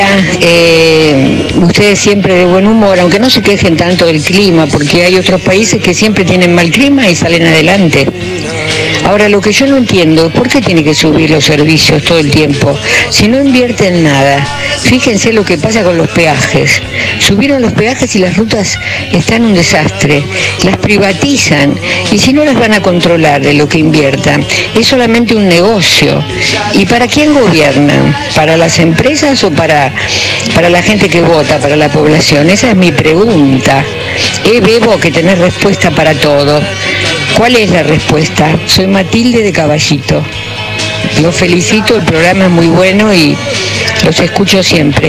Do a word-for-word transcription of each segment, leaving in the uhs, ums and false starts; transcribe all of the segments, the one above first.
Eh, ustedes siempre de buen humor, aunque no se quejen tanto del clima, porque hay otros países que siempre tienen mal clima y salen adelante. Ahora, lo que yo no entiendo es por qué tiene que subir los servicios todo el tiempo, si no invierten nada. Fíjense lo que pasa con los peajes. Subieron los peajes y las rutas están un desastre. Las privatizan y si no las van a controlar de lo que inviertan, es solamente un negocio. ¿Y para quién gobiernan? ¿Para las empresas o para, para la gente que vota, para la población? Esa es mi pregunta. Eh, Bebo, que tenés respuesta para todo. ¿Cuál es la respuesta? Soy Matilde de Caballito. Los felicito, el programa es muy bueno y los escucho siempre.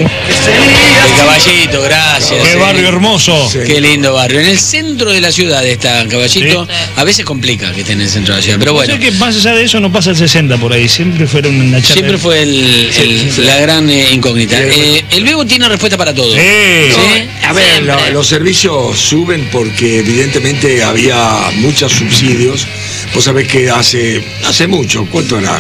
De Caballito, gracias. Qué barrio hermoso. Sí. Qué lindo barrio. En el centro de la ciudad está Caballito. Sí. A veces complica que esté en el centro de la ciudad, pero bueno. O sea que más allá de eso no pasa el sesenta por ahí. Siempre fueron una charla. Siempre fue el, el, sí, la gran eh, incógnita. Eh, el Bebo tiene respuesta para todo. Sí. ¿Sí? A ver, lo, los servicios suben porque evidentemente había muchos subsidios. Vos sabés que hace, hace mucho, ¿cuánto era?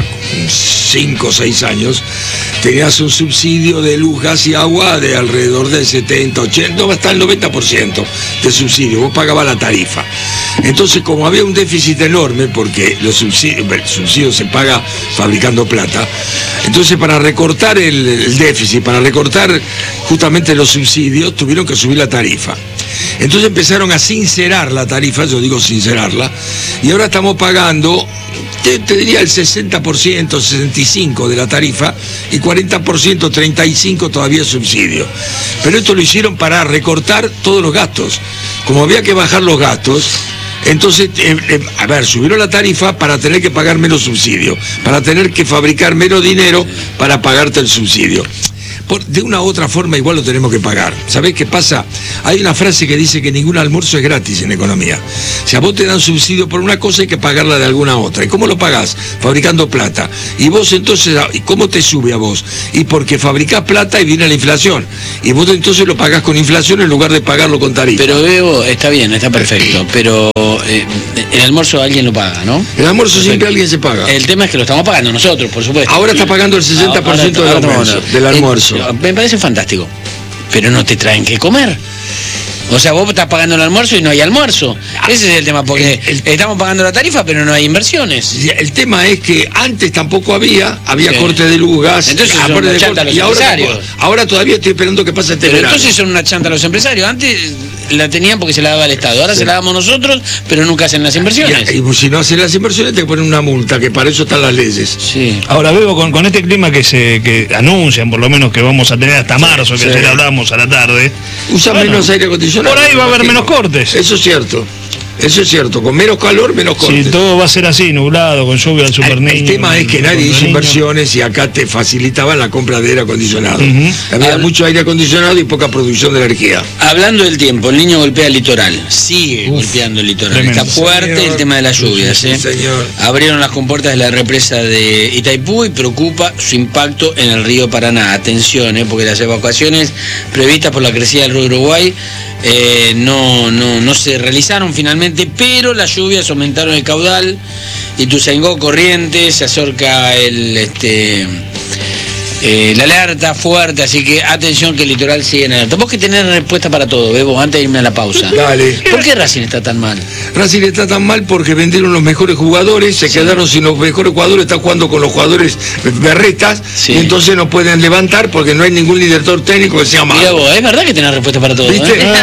cinco o seis años, tenías un subsidio de luz, gas y agua de alrededor del setenta, ochenta, hasta el noventa por ciento de subsidio. Vos pagabas la tarifa. Entonces, como había un déficit enorme, porque los subsidios, el subsidio se paga fabricando plata, entonces para recortar el, el déficit, para recortar justamente los subsidios, tuvieron que subir la tarifa. Entonces empezaron a sincerar la tarifa, yo digo sincerarla, y ahora estamos pagando, te, te diría el sesenta por ciento, sesenta y cinco por ciento de la tarifa, y cuarenta por ciento, treinta y cinco por ciento todavía es subsidio. Pero esto lo hicieron para recortar todos los gastos. Como había que bajar los gastos, entonces, eh, eh, a ver, subieron la tarifa para tener que pagar menos subsidio, para tener que fabricar menos dinero para pagarte el subsidio. Por, de una u otra forma igual lo tenemos que pagar. ¿Sabés qué pasa? Hay una frase que dice que ningún almuerzo es gratis en economía. O sea, vos te dan subsidio por una cosa y hay que pagarla de alguna otra. ¿Y cómo lo pagás? Fabricando plata. Y vos entonces, ¿y cómo te sube a vos? Y porque fabricás plata y viene la inflación. Y vos entonces lo pagás con inflación en lugar de pagarlo con tarifa. Pero Bebo, está bien, está perfecto. Pero eh, el almuerzo alguien lo paga, ¿no? El almuerzo perfecto. Siempre alguien se paga. El tema es que lo estamos pagando nosotros, por supuesto. Ahora está pagando el sesenta por ciento ahora, del, ahora, almuerzo, ahora, del almuerzo. Eh, me parece fantástico, pero no te traen que comer. O sea, vos estás pagando el almuerzo y no hay almuerzo. Ese es el tema, porque el, el, estamos pagando la tarifa, pero no hay inversiones. El tema es que antes tampoco había, había sí. corte de luz, gas. Entonces son una chanta a los y empresarios. Ahora, ahora todavía estoy esperando que pase este Pero verano. Entonces son una chanta a los empresarios. Antes la tenían porque se la daba el Estado. Ahora sí. se la damos nosotros, pero nunca hacen las inversiones. Y, y si no hacen las inversiones, te ponen una multa, que para eso están las leyes. Sí. Ahora veo con, con este clima que se que anuncian, por lo menos que vamos a tener hasta marzo, que sí. ayer hablamos a la tarde. Usa bueno, menos aire acondicionado. Por ahí va a haber menos cortes. Eso es cierto. Eso es cierto, con menos calor, menos cortes. Sí, todo va a ser así, nublado, con lluvia al super niño. El tema es que nadie hizo inversiones y acá te facilitaban la compra de aire acondicionado. Uh-huh. Había Habla... mucho aire acondicionado y poca producción de energía. Hablando del tiempo, el niño golpea el litoral, sigue Uf, golpeando el litoral. Tremendo. Está fuerte señor. El tema de las lluvias. Sí, ¿eh? señor. Abrieron las compuertas de la represa de Itaipú y preocupa su impacto en el río Paraná. Atención, ¿eh? Porque las evacuaciones previstas por la crecida del río Uruguay Eh, no, no, no se realizaron finalmente, pero las lluvias aumentaron el caudal. Ituzaingó, Corrientes, se acerca el este eh, la alerta fuerte, así que atención que el litoral sigue en alerta. Vos que tenés respuesta para todo, Bebo, antes de irme a la pausa. Dale. ¿Por qué Racing está tan mal? Racing está tan mal porque vendieron los mejores jugadores, se sí. quedaron sin los mejores jugadores, está jugando con los jugadores berretas, sí. y entonces no pueden levantar porque no hay ningún director técnico que sea malo. Mira vos, es verdad que tenés respuesta para todo, ¿viste? ¿Eh?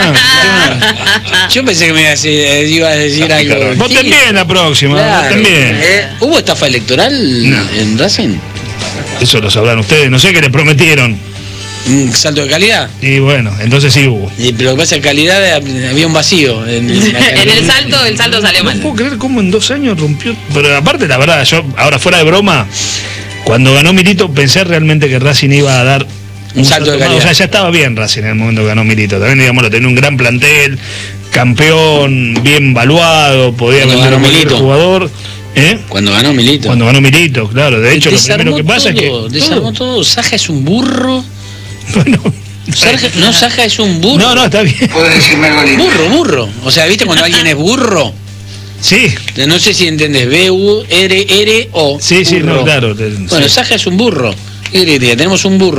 Ah, yo pensé que me iba a decir, iba a decir algo. Vos también la próxima, claro. vos también. Eh, ¿Hubo estafa electoral no. en Racing? Eso lo sabrán ustedes, no sé qué les prometieron. ¿Un salto de calidad? Y bueno, entonces sí hubo. Y, pero lo que pasa es que calidad había un vacío. En, en, en el salto, el salto salió mal. No puedo creer cómo en dos años rompió. Pero aparte, la verdad, yo, ahora fuera de broma, cuando ganó Milito pensé realmente que Racing iba a dar un, un salto, salto de calidad. O sea, ya estaba bien Racing en el momento que ganó Milito. También, digamos, tenía un gran plantel, campeón, bien valuado, podía vender un mejor jugador. ¿Eh? Cuando ganó Milito. Cuando ganó Milito, claro. De hecho, lo primero que pasa todo, es que. Desarmó todo. todo. Saja es un burro. Bueno. Saja, no, Saja es un burro. No, no, está bien. ¿Puedo decirme algo lindo? Burro, burro. O sea, ¿viste cuando alguien es burro? Sí. No sé si entendés. B U R R O. Sí, sí, burro. no, claro. Bueno, sí. Saja es un burro. ¿Qué querés? Tenemos un burro.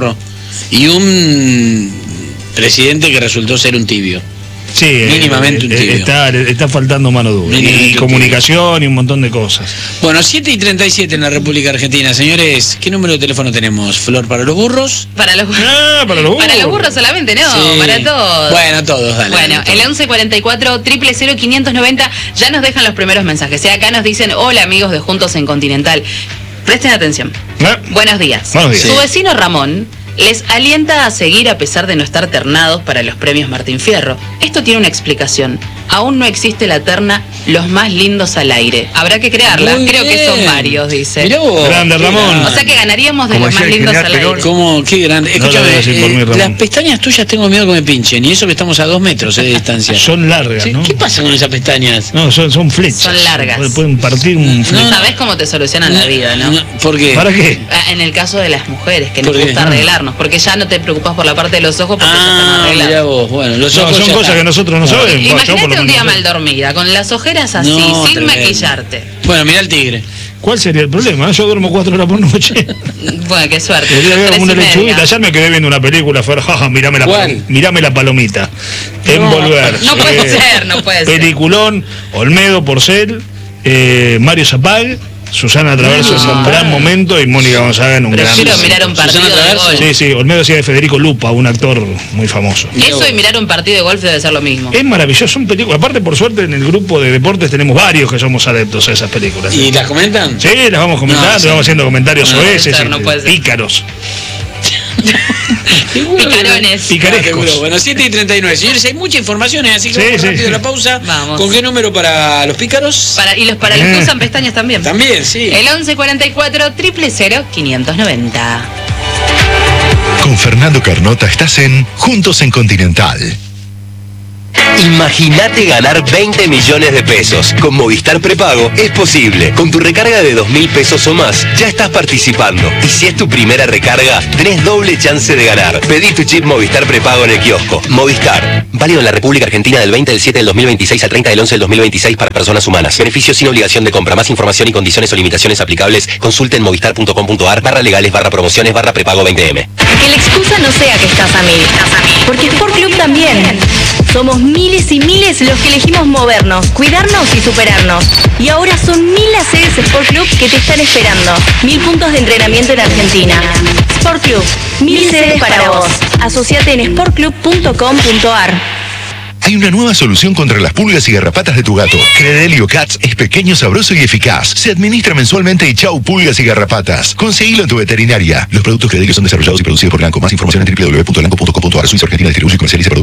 y un presidente que resultó ser un tibio. Sí, mínimamente un tibio. Está, está faltando mano dura. Y comunicación y un montón de cosas. Bueno, siete y treinta y siete en la República Argentina. Señores, ¿qué número de teléfono tenemos? ¿Flor para los burros? Para los burros. Ah, para los burros. Para los burros solamente, no, Sí. para todos. Bueno, todos, dale. Bueno, dale, el todos. once cuarenta y cuatro, cero cero cero, quinientos noventa, ya nos dejan los primeros mensajes. ¿eh? Acá nos dicen, hola amigos de Juntos en Continental. Presten atención. ¿Eh? Buenos días. Buenos días. Su Sí. vecino Ramón les alienta a seguir a pesar de no estar ternados para los premios Martín Fierro. Esto tiene una explicación. Aún no existe la terna Los Más Lindos al Aire. Habrá que crearla. Muy Creo que bien. son varios, dice. Mirá vos. Grande, Qué Ramón. grande. O sea que ganaríamos de Como Los Más decía el Lindos general al Perón. Aire. ¿Cómo? Qué grande. No lo Escúchame, voy a decir por eh, mí, Ramón. las pestañas tuyas tengo miedo que me pinchen. Y eso que estamos a dos metros eh, de distancia. Son largas, Sí, ¿no? ¿Qué pasa con esas pestañas? No, son, son flechas. Son largas. Pueden- Pueden partir un flecha. No. ¿Sabés cómo te solucionan la vida, no? ¿Por qué? ¿Para qué? Ah, En el caso de las mujeres, que nos ¿Por qué? gusta arreglarnos, porque ya no te preocupás por la parte de los ojos porque ya Ah, están mirá arreglados. vos. Bueno, los No, ojos son ya cosas están. que nosotros no sabemos. Bueno, yo por Imagínate lo un día menos mal dormida, con las ojeras así, No, sin tremendo. maquillarte. Bueno, mirá el tigre. ¿Cuál sería el problema? Yo duermo cuatro horas por noche. Bueno, qué suerte. Podría haber Tres una y media. lechuguita. Ayer me quedé viendo una película. Fue, jaja, mirame la, ¿Cuál? palom- mirame la palomita. Envolver. No puede ser, no puede ser. Peliculón. Olmedo Porcel. Eh, Mario Zapag. Susana Traverso en un gran momento. Y Mónica Gonzaga en un gran Prefiero momento. mirar un partido Susana de Traverso. golf. Sí, sí. Olmedo hacía de Federico Lupa, un actor muy famoso. Eso y mirar un partido de golf debe ser lo mismo. Es maravilloso, son películas. Aparte, por suerte, en el grupo de deportes tenemos varios que somos adeptos a esas películas. ¿Y las comentan? Sí, las vamos comentando, No, sí. vamos haciendo comentarios No puede oeces, ser, no puede ser. pícaros. Picarones. Picarescos. Seguro. Bueno, siete y treinta y nueve. Señores, hay muchas informaciones, así que Sí, vamos sí, rápido sí. a la pausa. Vamos. ¿Con qué número para los pícaros? Para, y los para los que usan pestañas también. También, sí. El once cuarenta y cuatro, cero cero cero, quinientos noventa. Con Fernando Carnota estás en Juntos en Continental. Imagínate ganar veinte millones de pesos. Con Movistar Prepago es posible. Con tu recarga de dos mil pesos o más, ya estás participando. Y si es tu primera recarga, tenés doble chance de ganar. Pedí tu chip Movistar Prepago en el kiosco. Movistar. Válido en la República Argentina del veinte del siete del dos mil veintiséis al treinta del once del dos mil veintiséis para personas humanas. Beneficios sin obligación de compra. Más información y condiciones o limitaciones aplicables. Consulte en movistar.com.ar barra legales barra promociones barra prepago veinte eme. Que la excusa no sea que estás a mil, porque Sport Club también. Somos miles y miles los que elegimos movernos, cuidarnos y superarnos. Y ahora son mil las sedes Sport Club que te están esperando. Mil puntos de entrenamiento en Argentina. Sport Club, mil sedes para vos. Asociate en sport club punto com punto ar. Hay una nueva solución contra las pulgas y garrapatas de tu gato. Credelio Cats es pequeño, sabroso y eficaz. Se administra mensualmente y chau pulgas y garrapatas. Conseguilo en tu veterinaria. Los productos Credelio son desarrollados y producidos por Lanco. Más información en doble u doble u doble u punto lanco punto com punto ar. Suiza Argentina distribuye y comercializa productos.